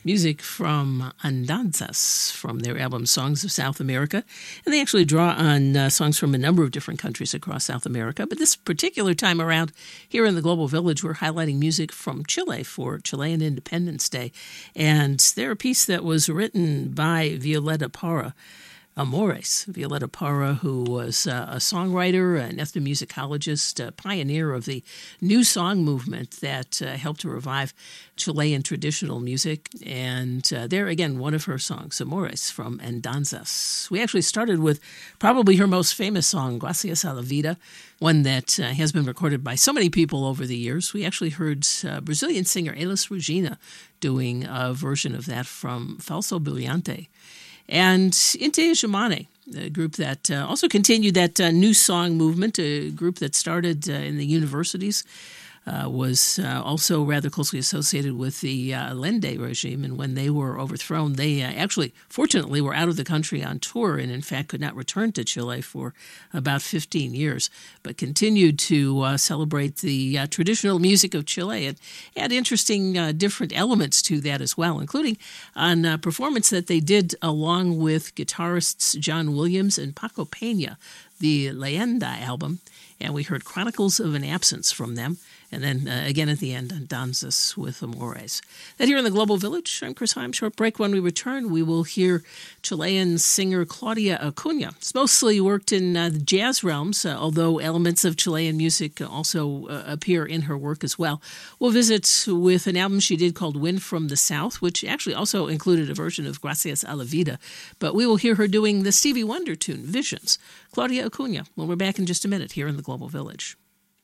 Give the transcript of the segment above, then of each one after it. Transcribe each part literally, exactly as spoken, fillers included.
Music from Andanzas from their album Songs of South America. And they actually draw on uh, songs from a number of different countries across South America. But this particular time around, here in the Global Village, we're highlighting music from Chile for Chilean Independence Day. And they're a piece that was written by Violeta Parra. Amores, Violeta Parra, who was uh, a songwriter, an ethnomusicologist, a pioneer of the new song movement that uh, helped to revive Chilean traditional music. And uh, there, again, one of her songs, Amores, from Andanzas. We actually started with probably her most famous song, Gracias a la Vida, one that uh, has been recorded by so many people over the years. We actually heard uh, Brazilian singer Elis Regina doing a version of that from Falso Brilhante. And Inti Illimani, a group that uh, also continued that uh, new song movement, a group that started uh, in the universities, uh, was uh, also rather closely associated with the uh, Allende regime. And when they were overthrown, they uh, actually, fortunately, were out of the country on tour and, in fact, could not return to Chile for about fifteen years, but continued to uh, celebrate the uh, traditional music of Chile and add interesting uh, different elements to that as well, including on a performance that they did along with guitarists John Williams and Paco Peña, the Leyenda album. And we heard Chronicles of an Absence from them. And then uh, again at the end, Andanzas with Amores. That here in the Global Village, I'm Chris Heim. Short break. When we return, we will hear Chilean singer Claudia Acuna. It's mostly worked in uh, the jazz realms, uh, although elements of Chilean music also uh, appear in her work as well. We'll visit with an album she did called Wind from the South, which actually also included a version of Gracias a la Vida. But we will hear her doing the Stevie Wonder tune, Visions. Claudia Acuna. Well, we're back in just a minute here in the Global Village.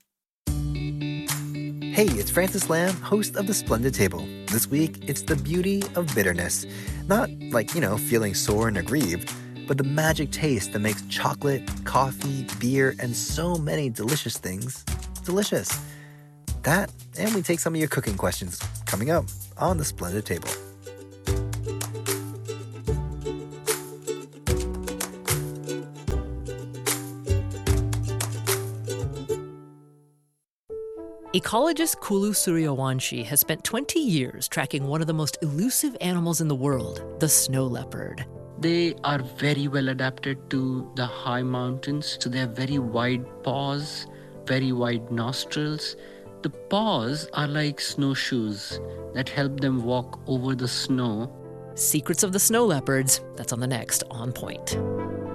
Hey, it's Francis Lamb, host of The Splendid Table. This week, it's the beauty of bitterness. Not like, you know, feeling sore and aggrieved, but the magic taste that makes chocolate, coffee, beer, and so many delicious things delicious. That, and we take some of your cooking questions coming up on The Splendid Table. Ecologist Kulu Suryawanshi has spent twenty years tracking one of the most elusive animals in the world, the snow leopard. They are very well adapted to the high mountains, so they have very wide paws, very wide nostrils. The paws are like snowshoes that help them walk over the snow. Secrets of the snow leopards, that's on the next On Point.